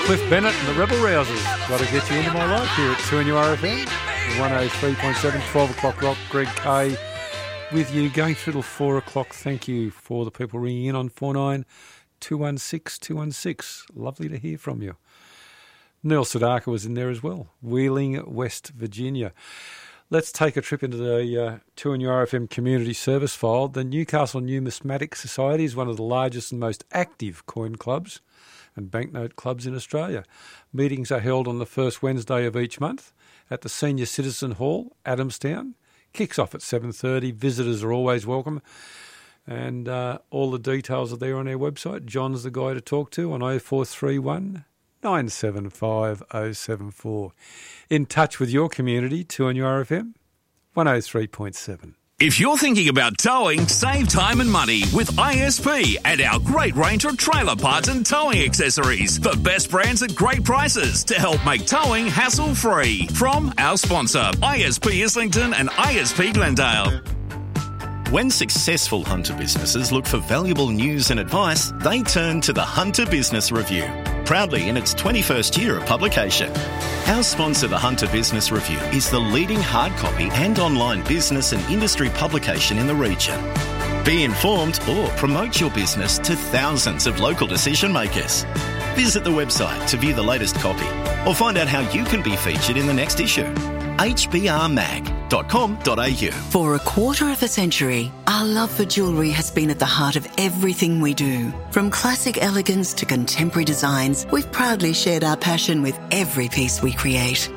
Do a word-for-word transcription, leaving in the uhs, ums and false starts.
Cliff Bennett and the Rebel Rousers. Got to get you into my life here at two N U R F M. one oh three point seven, twelve o'clock rock. Greg Kay with you, going through till four o'clock. Thank you for the people ringing in on four nine two one six two one six. Lovely to hear from you. Neil Sedaka was in there as well. Wheeling, West Virginia. Let's take a trip into the uh, two N U R F M community service file. The Newcastle Numismatic Society is one of the largest and most active coin clubs and banknote clubs in Australia. Meetings are held on the first Wednesday of each month at the Senior Citizen Hall, Adamstown. Kicks off at seven thirty. Visitors are always welcome. And uh, all the details are there on our website. John's the guy to talk to on oh four three one, nine seven five, oh seven four. In touch with your community, two N U R F M, one oh three point seven. If you're thinking about towing, save time and money with I S P and our great range of trailer parts and towing accessories. The best brands at great prices to help make towing hassle-free. From our sponsor, I S P Islington and I S P Glendale. When successful hunter businesses look for valuable news and advice, they turn to the Hunter Business Review, proudly in its twenty-first year of publication. Our sponsor, the Hunter Business Review, is the leading hard copy and online business and industry publication in the region. Be informed or promote your business to thousands of local decision makers. Visit the website to view the latest copy or find out how you can be featured in the next issue. h b r mag dot com dot a u. For a quarter of a century, our love for jewellery has been at the heart of everything we do. From classic elegance to contemporary designs, we've proudly shared our passion with every piece we create.